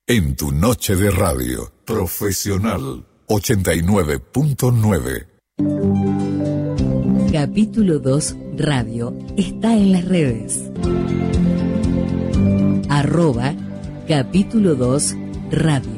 En tu noche de radio, Profesional 89.9. Capítulo 2 Radio está en las redes. @Capítulo 2 Radio.